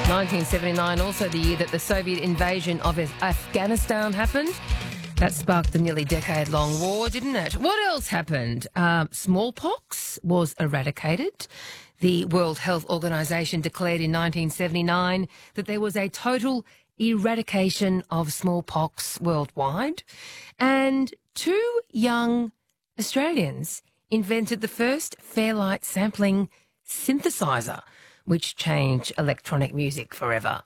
1979, also the year that the Soviet invasion of Afghanistan happened. That sparked the nearly decade-long war, didn't it? What else happened? Smallpox was eradicated. The World Health Organization declared in 1979 that there was a total eradication of smallpox worldwide. And two young Australians invented the first Fairlight sampling synthesizer, which changed electronic music forever.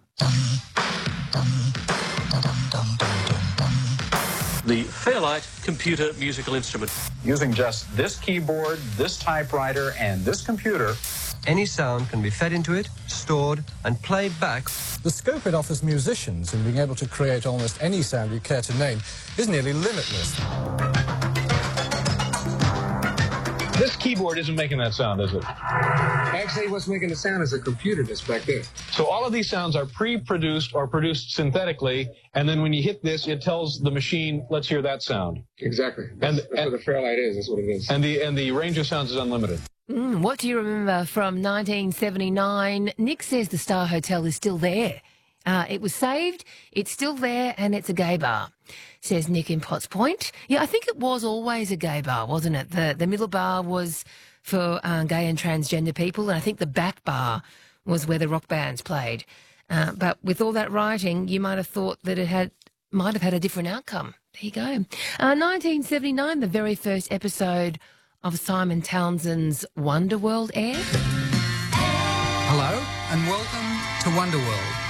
The Fairlight computer musical instrument. Using just this keyboard, this typewriter, and this computer, any sound can be fed into it, stored, and played back. The scope it offers musicians in being able to create almost any sound you care to name is nearly limitless. This keyboard isn't making that sound, is it? Actually, what's making the sound is a computer that's back there. So all of these sounds are pre-produced or produced synthetically, and then when you hit this, it tells the machine, let's hear that sound. Exactly. That's what the Fairlight is. That's what it is. And the range of sounds is unlimited. What do you remember from 1979? Nick says the Star Hotel is still there. It was saved, it's still there, and it's a gay bar, says Nick in Potts Point. Yeah, I think it was always a gay bar, wasn't it? The middle bar was for gay and transgender people, and I think the back bar was where the rock bands played. But with all that writing, you might have thought that it might have had a different outcome. There you go. 1979, the very first episode of Simon Townsend's Wonderworld aired. Hello and welcome to Wonderworld.